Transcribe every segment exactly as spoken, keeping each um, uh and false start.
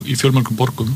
í fjölmörgum borgum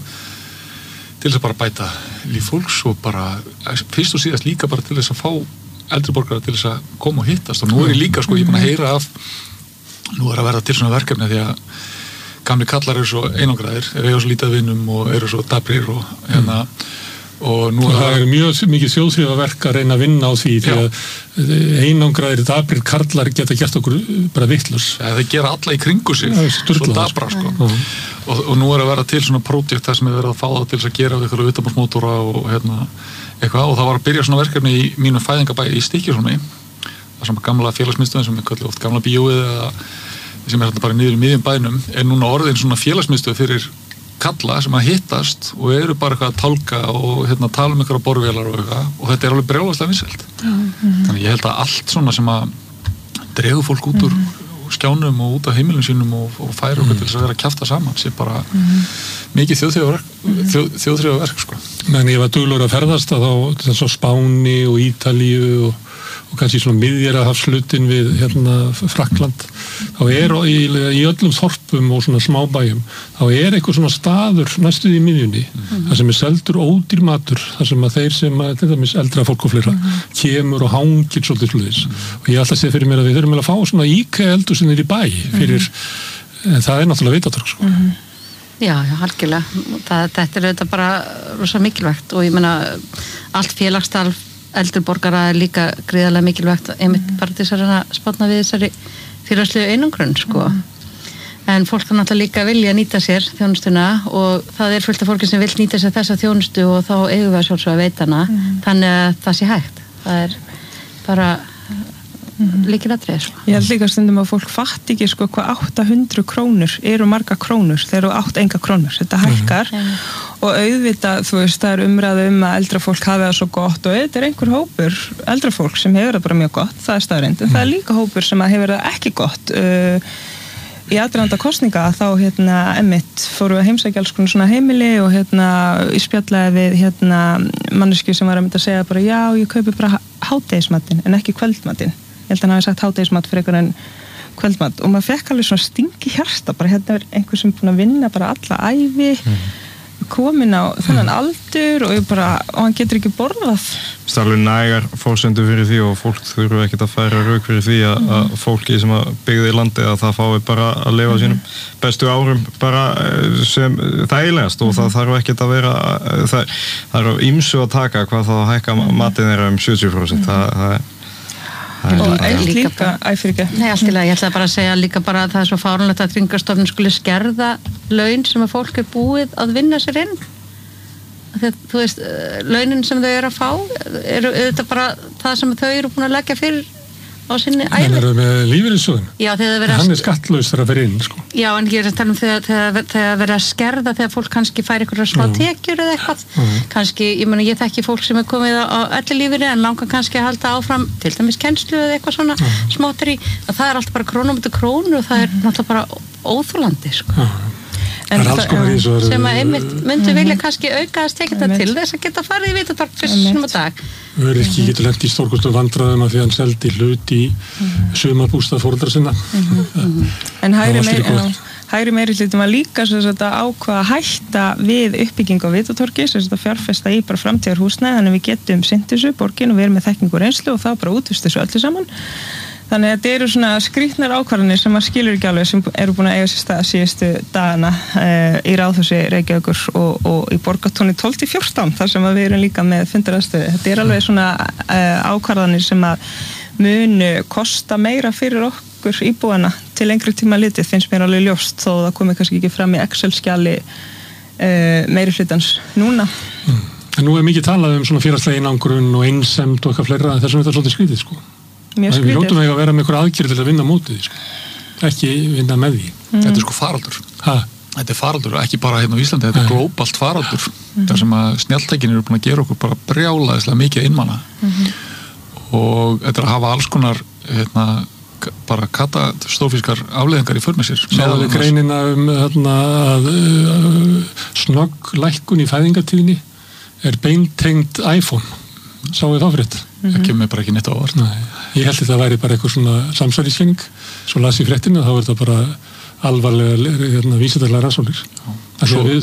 til þess að bara bæta líf fólks og bara fyrst og síðast líka bara til þess að fá eldri borgara til þess að koma og hittast og nú er ég líka sko, ég er búin að heyra af nú er að verða til svona verkefni því að gamli kallar eru svo einangraðir eru eiga svo lítið vinnum og eru svo dabrir og hérna og nú og það er mjög mikið þjóðþrifaverk að reyna að vinna á því því að einangraðir dabrir karlar geta gert okkur bara vitlaus. Ja, þeir gera alla í kringu sig svo dabra sko uh-huh. og, og nú er að vera til svona prójekt þar sem er verið að fá það til þess að gera við eitthvað utanbúrsmótora og hérna eitthvað og það var að byrja svona verkefni í mínu fæðingabæ í Stykkishólmi það sem gamla félagsmiðstöðin sem er kallið oft gamla bíóið eða sem er hérna bara niður í miðjum bænum er núna orðin svona félagsmiðstöð fyrir kalla sem að hittast og eru bara eitthvað að tálka og hérna tala um eitthvað borvélar og eitthvað og þetta er alveg brjálæðislega vinsælt mm-hmm. þannig ég held að allt svona sem að dregur fólk út úr mm-hmm. skjánum og út af heimilum sínum og, og færa okkur mm-hmm. til þess að vera að kjafta saman sé bara mm-hmm. mikið þjóðþrifaverk mm-hmm. þjóð, þjóðþrifaverk sko. Men ég var duglegur að ferðast að þá þess að Spáni og Ítalíu og og kannski svona miðjarðarhafslutin við hérna Frakkland þá er í, í öllum þorpum og svona smábæjum þá er eitthvað svona staður næstuð í miðjunni mm-hmm. þar sem er seldur ódýr matur þar sem að þeir sem að þetta mis eldra fólk og fleira mm-hmm. kemur og hangir svolítið sluðis mm-hmm. og ég alltaf sé fyrir mér að við þurfum að fá svona íka eldur sem er í bæ fyrir mm-hmm. það er náttúrulega vitatorg sko. Mm-hmm. Já, já, algjörlega það, þetta er þetta bara rosa mikilvægt og ég meina allt félagsstarf eldri borgara er líka gríðarlega mikilvægt einmitt mm. bara til þess að spátna við þessari félagslegu einangrun sko. Mm. En fólk kann náttúrulega líka vilja nýta sér þjónustuna og það er fullt af fólki sem vil nýta sér þessa þjónustu og þá eigum við að sjálfsögða að veita hana mm. þannig að það sé hægt það er bara mm. lykilatriði sko. Ég held líka stundum að fólk fatt ekki sko hvað átta hundruð krónur eru marga krónur þegar þú átt enga krónur þetta hækkar mm. og auðvitað, þú veist, það er umræðu um að eldra fólk hafi það svo gott og auðvitað er einhver hópur eldra fólk sem hefur það bara mjög gott, það er staðreynd, en mm. það er líka hópur sem hefur það ekki gott. Uh, í aðdraganda kosninga þá hérna Emmitt fóru að heimsækja alls konar svona heimili og hérna í spjallaði við hérna manneskju sem var að mynda að segja bara já, ég kaupi bara hádegismatinn en ekki kvöldmatinn. Ég held að hann hafi sagt hádegismat fyrir einhvern kvöldmat og maður fekk alveg svona stingi hjarta bara hérna er einhver sem búin að vinna bara alla ævi mm. komin á þennan aldur og, bara, og hann getur ekki borðað. Það er alveg nægar fórsendur fyrir því og fólk þurfu ekkert að færa rauk fyrir því að, mm. að fólki sem byggði í landi að það fái bara að lifa sínum bestu árum bara sem þægilegast og mm. það þarf ekkert að vera það, það er á ýmsu að taka hvað þá hækka matinn þeirra um sjötíu prósent mm. það, það er og eitt líka, æfyrir ekki Nei, allt í lagi, ég ætla bara að segja líka bara að það er svo fáránlegt að Tryggingastofnun skuli skerða laun sem að fólk er búið að vinna sér inn þegar, þú veist, launin sem þau eru að fá eru auðvitað bara það sem þau eru búin að leggja fyrir á sinni ævi. En eru með lífeyrissjóðinn? Já, þegar það verið að hann er skattlaus þegar það verið inn, sko. Já, en ég er að tala um þegar það verið að skerða þegar fólk kannski fær einhverja smá tekjur eða eitthvað. Mm. Kannski, ég meina, ég þekki fólk sem er komið á ellilífeyri en langar kannski að halda áfram til dæmis kennslu eða eitthvað svona mm. smátari. Það er alltaf bara krónu mútið krónu og það er náttúrulega bara óþolandi, sko. Mm. En það, sem að einmitt myndi vilja kannski auka að stekja þetta til þess að geta farið í vitatorg fyrst sem á dag. Öryrki getur lent í stórkostum vandræðum að því hann seldi hlut í sumarbústað foreldra sinna. Mm-hmm. En hægri, meir, hægri meiri hlutum var líka að ákvaða að hætta við uppbygging á vitatorgi, sem að fjárfesta í bara framtíðarhúsnæði, þannig að við getum sinnt þessu borgin og við erum með þekkingu og reynslu og þá bara útvist þessu öllu saman. Þannig að þetta eru svona skrýtnar ákvarðanir sem maður skilur ekki alveg sem eru búin að eiga sér stað síðustu dagana uh, í Ráðhúsi Reykjavíkur og, og í Borgartúni tólf til fjórtán þar sem við erum líka með fundaraðstöðu. Þetta er alveg svona uh, ákvarðanir sem að munu kosta meira fyrir okkur íbúana til lengri tíma litið finnst mér alveg ljóst þó það komi kannski ekki fram í Excel-skjali uh, meiri hlutans núna. Mm. En nú er mikið talað um svona félagslega einangrun og einsemd og eitthvað fleira þessum þetta er svolítið skrítið sko. Við lótum ekki að vera með einhver aðgerð til að vinna mótið, sko. Ekki vinna með því. Mm. Þetta er sko faraldur. Ha? Þetta er faraldur, ekki bara hérna á Íslandi, þetta er glóbalt faraldur. Mm. Þar sem að snjalltækin eru búin að gera okkur bara brjálæðislega mikið innmanna. Mm-hmm. Og þetta er að hafa alls konar hérna, bara katastrófískar afleiðingar í för með sér. Sáðu við greinina um hérna, að uh, snögg lækkun í fæðingartíðinni er beintengt iPhone. Sáðu við þá frétt? Það kemur bara ekki neitt á orð. Nei, ég held að það væri bara eitthvað svona samsæriskenning. Svo las ég fréttinu og þá er þetta bara alvarlega hérna, vísindalega rannsóknir. Svo, við